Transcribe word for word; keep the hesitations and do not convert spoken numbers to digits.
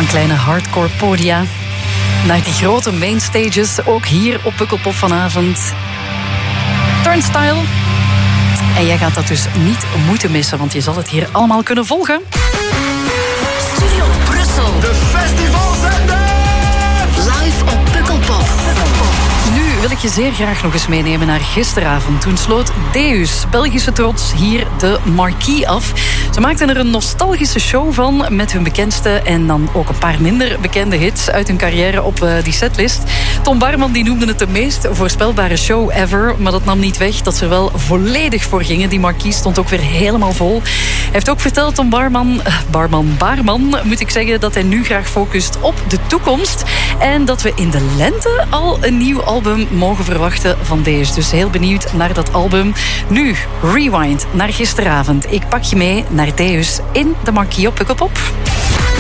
van kleine hardcore podia naar die grote mainstages, ook hier op Pukkelpop vanavond. Turnstile. En jij gaat dat dus niet moeten missen, want je zal het hier allemaal kunnen volgen. Studio Brussel. De festivalzender. Live op Pukkelpop. Nu wil ik je zeer graag nog eens meenemen naar gisteravond. Toen sloot Deus, Belgische trots, hier de marquee af. Ze maakten er een nostalgische show van met hun bekendste en dan ook een paar minder bekende hits uit hun carrière op uh, die setlist. Tom Barman die noemde het de meest voorspelbare show ever, maar dat nam niet weg dat ze er wel volledig voor gingen. Die marquee stond ook weer helemaal vol. Hij heeft ook verteld, Tom Barman, uh, Barman, Baarman, moet ik zeggen, dat hij nu graag focust op de toekomst en dat we in de lente al een nieuw album mogen verwachten van Deus. Dus heel benieuwd naar dat album. Nu, rewind naar gisteravond. Ik pak je mee naar Deus in de marquee op Pukkelpop.